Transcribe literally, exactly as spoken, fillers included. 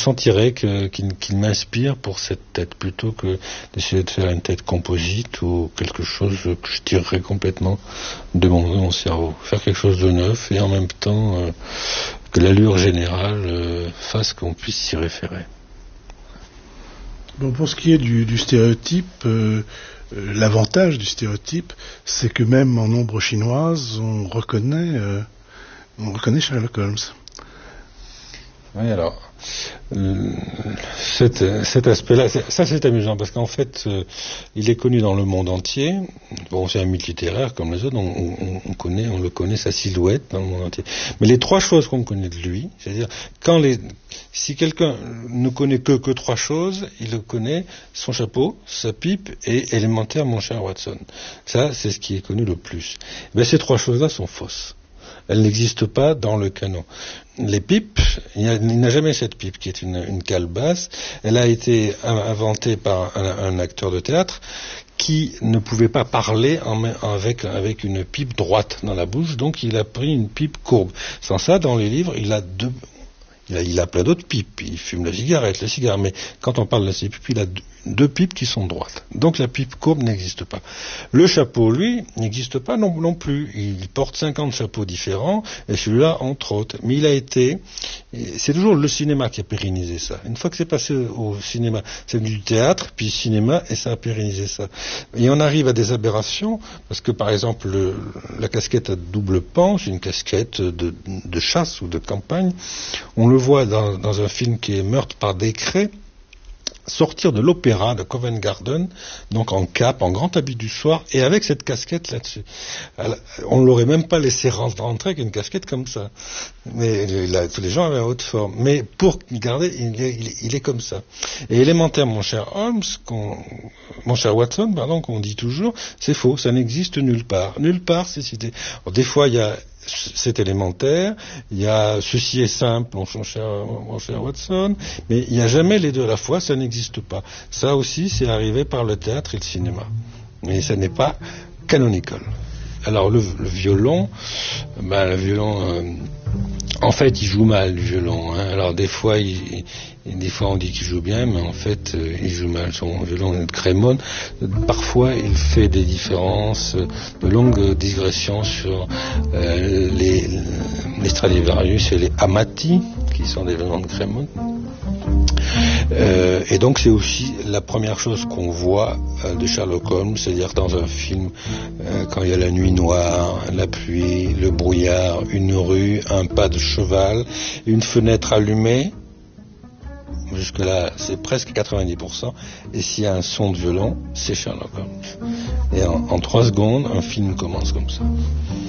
sentirais que, qu'il, qu'il m'inspire pour cette tête, plutôt que d'essayer de faire une tête composite ou quelque chose que je tirerais complètement de mon, de mon cerveau. Faire quelque chose de neuf et en même temps euh, que l'allure générale euh, fasse qu'on puisse s'y référer. Bon, pour ce qui est du, du stéréotype, euh, euh, l'avantage du stéréotype, c'est que même en ombre chinoise, on reconnaît, euh, on reconnaît Sherlock Holmes. Oui, alors, euh, cet, cet aspect-là, c'est, ça c'est amusant, parce qu'en fait, euh, il est connu dans le monde entier. Bon, c'est un mythe littéraire comme les autres, on, on, on connaît, on le connaît, sa silhouette dans le monde entier. Mais les trois choses qu'on connaît de lui, c'est-à-dire, quand les, si quelqu'un ne connaît que, que trois choses, il le connaît, son chapeau, sa pipe et élémentaire, mon cher Watson. Ça, c'est ce qui est connu le plus. Mais ces trois choses-là sont fausses. Elle n'existe pas dans le canon. Les pipes, il n'y a, il n'y a jamais cette pipe qui est une, une calebasse. Elle a été inventée par un, un acteur de théâtre qui ne pouvait pas parler en, avec, avec une pipe droite dans la bouche, donc il a pris une pipe courbe. Sans ça, dans les livres, il a deux... Il a, il a plein d'autres pipes, il fume la cigarette, la cigare, mais quand on parle de ses pipes, il a deux, deux pipes qui sont droites. Donc la pipe courbe n'existe pas. Le chapeau, lui, n'existe pas non, non plus. Il porte cinquante chapeaux différents, et celui-là, entre autres. Mais il a été... C'est toujours le cinéma qui a pérennisé ça. Une fois que c'est passé au cinéma, c'est du théâtre, puis cinéma, et ça a pérennisé ça. Et on arrive à des aberrations, parce que par exemple, le, la casquette à double pan, c'est une casquette de, de chasse ou de campagne. On le voit dans, dans un film qui est Meurtre par décret, sortir de l'opéra de Covent Garden, donc en cape, en grand habit du soir, et avec cette casquette là-dessus. Alors, on ne l'aurait même pas laissé rentrer avec une casquette comme ça. Mais là, tous les gens avaient à haute forme. Mais pour garder, il est, il est, il est comme ça. Et élémentaire, mon cher Holmes, qu'on, mon cher Watson, pardon, qu'on dit toujours, c'est faux, ça n'existe nulle part. Nulle part, c'est cité. Alors, des fois, il y a c'est élémentaire, il y a ceci est simple, mon cher, mon cher Watson, mais il n'y a jamais les deux à la fois, ça n'existe pas. Ça aussi, c'est arrivé par le théâtre et le cinéma. Mais ça n'est pas canonical. Alors le, le violon, ben le violon, euh, en fait, il joue mal le violon. Hein. Alors des fois, il, il, des fois on dit qu'il joue bien, mais en fait, euh, il joue mal. Son violon est de Crémone. Parfois, il fait des différences, de longues digressions sur euh, les, les Stradivarius et les Amati, qui sont des violons de Crémone. Euh, et donc c'est aussi la première chose qu'on voit euh, de Sherlock Holmes, c'est-à-dire dans un film, euh, quand il y a la nuit noire, la pluie, le brouillard, une rue, un pas de cheval, une fenêtre allumée, jusque-là c'est presque quatre-vingt-dix pour cent, et s'il y a un son de violon, c'est Sherlock Holmes. Et en, en trois secondes, un film commence comme ça.